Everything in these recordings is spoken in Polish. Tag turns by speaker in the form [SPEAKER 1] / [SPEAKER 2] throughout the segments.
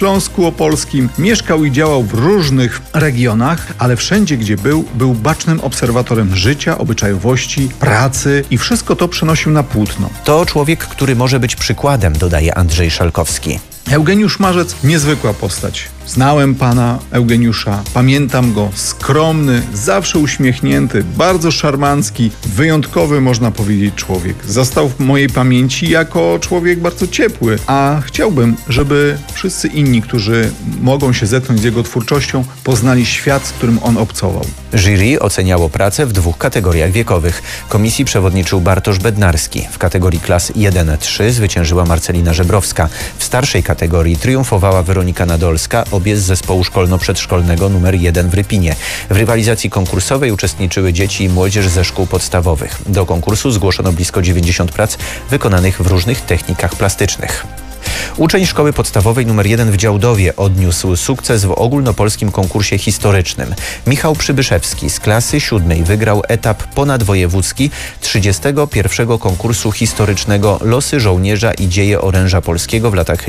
[SPEAKER 1] Śląsku Opolskim. Mieszkał i działał w różnych regionach, ale wszędzie, gdzie był bacznym obserwatorem życia, obyczajowości, pracy i wszystko to przenosił na płótno.
[SPEAKER 2] To człowiek, który może być przykładem, dodaje Andrzej Szalkowski.
[SPEAKER 1] Eugeniusz Marzec, niezwykła postać. Znałem pana Eugeniusza, pamiętam go, skromny, zawsze uśmiechnięty, bardzo szarmancki, wyjątkowy, można powiedzieć, człowiek. Został w mojej pamięci jako człowiek bardzo ciepły, a chciałbym, żeby wszyscy inni, którzy mogą się zetknąć z jego twórczością, poznali świat, z którym on obcował.
[SPEAKER 2] Jury oceniało pracę w 2 kategoriach wiekowych. Komisji przewodniczył Bartosz Bednarski. W kategorii klas 1-3 zwyciężyła Marcelina Żebrowska. W starszej kategorii triumfowała Weronika Nadolska, obie z zespołu szkolno-przedszkolnego nr 1 w Rypinie. W rywalizacji konkursowej uczestniczyły dzieci i młodzież ze szkół podstawowych. Do konkursu zgłoszono blisko 90 prac wykonanych w różnych technikach plastycznych. Uczeń szkoły podstawowej nr 1 w Działdowie odniósł sukces w ogólnopolskim konkursie historycznym. Michał Przybyszewski z klasy 7 wygrał etap ponadwojewódzki 31. konkursu historycznego Losy żołnierza i dzieje oręża polskiego w latach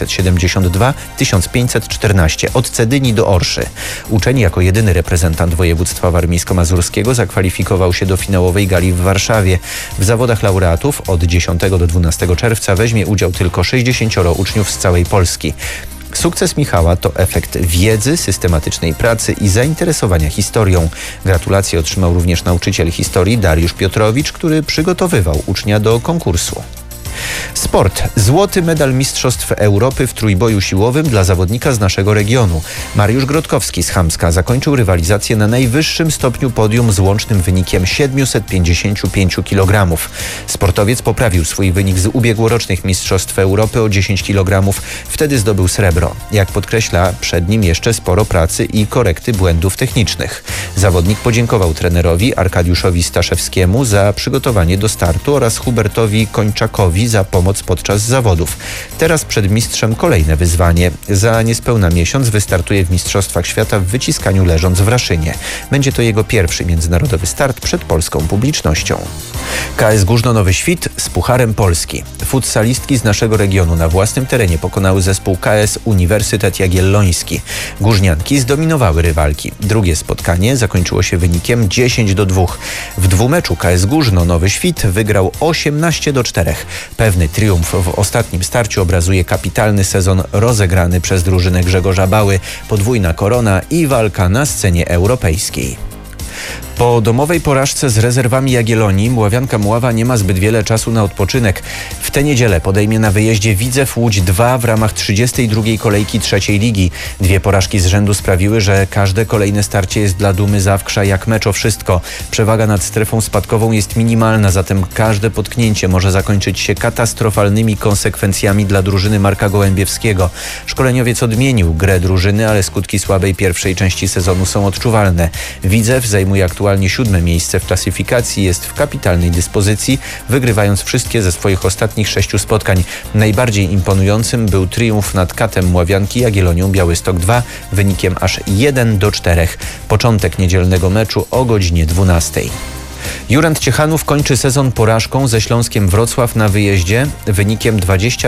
[SPEAKER 2] 972-1514 od Cedyni do Orszy. Uczeń jako jedyny reprezentant województwa warmińsko-mazurskiego zakwalifikował się do finałowej gali w Warszawie. W zawodach laureatów od 10 do 12 czerwca weźmie udział tylko 60 uczniów z całej Polski. Sukces Michała to efekt wiedzy, systematycznej pracy i zainteresowania historią. Gratulacje otrzymał również nauczyciel historii Dariusz Piotrowicz, który przygotowywał ucznia do konkursu. Sport. Złoty medal Mistrzostw Europy w trójboju siłowym dla zawodnika z naszego regionu. Mariusz Grodkowski z Chamska zakończył rywalizację na najwyższym stopniu podium z łącznym wynikiem 755 kg. Sportowiec poprawił swój wynik z ubiegłorocznych Mistrzostw Europy o 10 kg. Wtedy zdobył srebro. Jak podkreśla, przed nim jeszcze sporo pracy i korekty błędów technicznych. Zawodnik podziękował trenerowi Arkadiuszowi Staszewskiemu za przygotowanie do startu oraz Hubertowi Kończakowi za pomoc podczas zawodów. Teraz przed mistrzem kolejne wyzwanie. Za niespełna miesiąc wystartuje w Mistrzostwach Świata w wyciskaniu leżąc w Raszynie. Będzie to jego pierwszy międzynarodowy start przed polską publicznością. KS Górzno Nowy Świt z Pucharem Polski. Futsalistki z naszego regionu na własnym terenie pokonały zespół KS Uniwersytet Jagielloński. Górznianki zdominowały rywalki. Drugie spotkanie zakończyło się wynikiem 10-2. W dwumeczu KS Górzno Nowy Świt wygrał 18-4. Pewny triumf w ostatnim starciu obrazuje kapitalny sezon rozegrany przez drużynę Grzegorza Bały, podwójna korona i walka na scenie europejskiej. Po domowej porażce z rezerwami Jagiellonii Mławianka Mława nie ma zbyt wiele czasu na odpoczynek. W tę niedzielę podejmie na wyjeździe Widzew Łódź 2 w ramach 32. kolejki trzeciej ligi. 2 porażki z rzędu sprawiły, że każde kolejne starcie jest dla Dumy Zawkrza jak mecz o wszystko. Przewaga nad strefą spadkową jest minimalna, zatem każde potknięcie może zakończyć się katastrofalnymi konsekwencjami dla drużyny Marka Gołębiewskiego. Szkoleniowiec odmienił grę drużyny, ale skutki słabej pierwszej części sezonu są odczuwalne. Widzew zajmuje aktualnie 7. miejsce w klasyfikacji, jest w kapitalnej dyspozycji, wygrywając wszystkie ze swoich ostatnich 6 spotkań. Najbardziej imponującym był triumf nad Katem Mławianki Jagiellonią Białystok 2 wynikiem aż 1-4. Początek niedzielnego meczu o godzinie 12. Jurand Ciechanów kończy sezon porażką ze Śląskiem Wrocław na wyjeździe wynikiem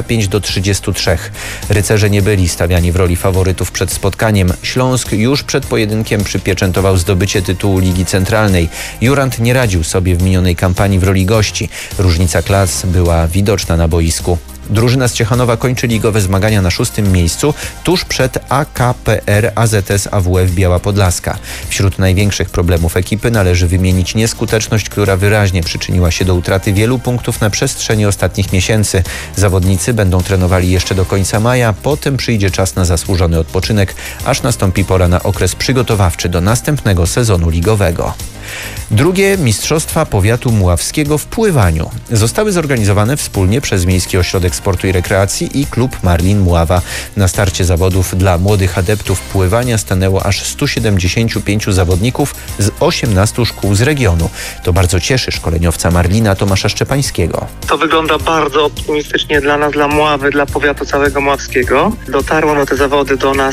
[SPEAKER 2] 25-33. Rycerze nie byli stawiani w roli faworytów przed spotkaniem. Śląsk już przed pojedynkiem przypieczętował zdobycie tytułu Ligi Centralnej. Jurand nie radził sobie w minionej kampanii w roli gości. Różnica klas była widoczna na boisku. Drużyna z Ciechanowa kończy ligowe zmagania na 6. miejscu, tuż przed AKPR AZS AWF Biała Podlaska. Wśród największych problemów ekipy należy wymienić nieskuteczność, która wyraźnie przyczyniła się do utraty wielu punktów na przestrzeni ostatnich miesięcy. Zawodnicy będą trenowali jeszcze do końca maja, potem przyjdzie czas na zasłużony odpoczynek, aż nastąpi pora na okres przygotowawczy do następnego sezonu ligowego. Drugie Mistrzostwa Powiatu Mławskiego w pływaniu zostały zorganizowane wspólnie przez Miejski Ośrodek Sportu i Rekreacji i Klub Marlin Mława. Na starcie zawodów dla młodych adeptów pływania stanęło aż 175 zawodników z 18 szkół z regionu. To bardzo cieszy szkoleniowca Marlina Tomasza Szczepańskiego.
[SPEAKER 3] To wygląda bardzo optymistycznie dla nas, dla Mławy, dla powiatu całego mławskiego. Dotarło na te zawody do nas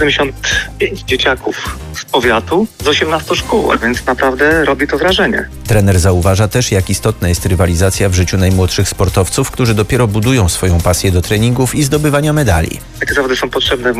[SPEAKER 3] 175 dzieciaków z powiatu z 18 szkół, więc naprawdę robi to wrażenie.
[SPEAKER 2] Trener zauważa też, jak istotna jest rywalizacja w życiu najmłodszych sportowców, którzy dopiero budują swoją pasję do treningów i zdobywania medali.
[SPEAKER 3] Takie zawody są potrzebne